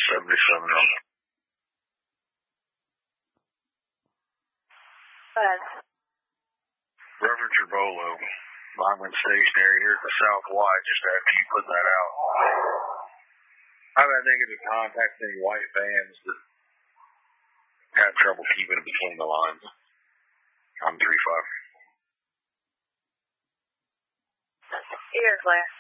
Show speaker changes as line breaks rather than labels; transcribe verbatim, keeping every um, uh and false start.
seventy-seven.
But
Reverend Trebolo, mine went stationary here at the South Y just after you put that out. I've had negative contact with any white fans that have trouble keeping it between the lines. I'm three five.
here's last.